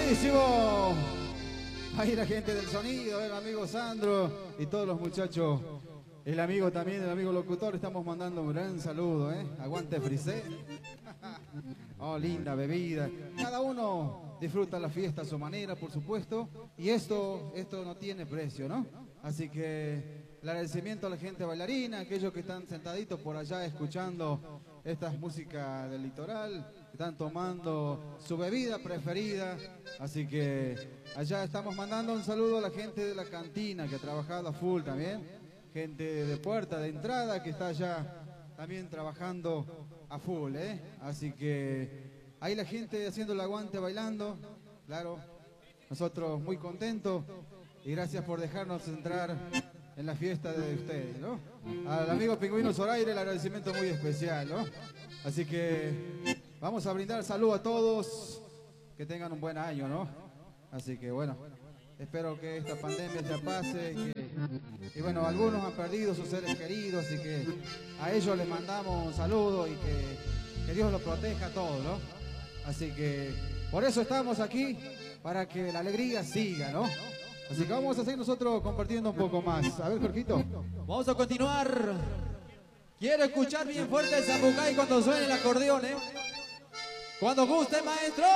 Buenísimo. Ahí la gente del sonido, el amigo Sandro y todos los muchachos. El amigo también, el amigo locutor, estamos mandando un gran saludo, ¿eh? Aguante Frisé. Oh, linda bebida. Cada uno disfruta la fiesta a su manera, por supuesto. Y esto no tiene precio, ¿no? Así que el agradecimiento a la gente bailarina, aquellos que están sentaditos por allá escuchando estas músicas del litoral, que están tomando su bebida preferida. Así que allá estamos mandando un saludo a la gente de la cantina que ha trabajado a full también. Gente de puerta de entrada que está allá también trabajando a full, ¿eh? Así que ahí la gente haciendo el aguante, bailando, claro, nosotros muy contentos y gracias por dejarnos entrar en la fiesta de ustedes, ¿no? Al amigo Pingüino Zoraire el agradecimiento muy especial, ¿no? Así que vamos a brindar salud a todos, que tengan un buen año, ¿no? Así que bueno, espero que esta pandemia ya pase y bueno, algunos han perdido sus seres queridos, así que a ellos les mandamos un saludo y que Dios los proteja a todos, ¿no? Así que por eso estamos aquí, para que la alegría siga, ¿no? Así que vamos a seguir nosotros compartiendo un poco más. A ver, Jorgito. Vamos a continuar. Quiero escuchar bien fuerte el zapucay cuando suene el acordeón, ¿eh? Cuando guste, maestro.